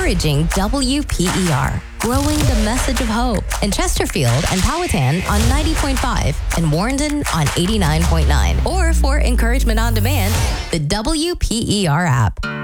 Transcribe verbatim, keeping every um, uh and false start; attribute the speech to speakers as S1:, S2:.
S1: encouraging W P E R, growing the message of hope in Chesterfield and Powhatan on ninety point five and Warrenton on eighty-nine point nine. Or for encouragement on demand, the W P E R app.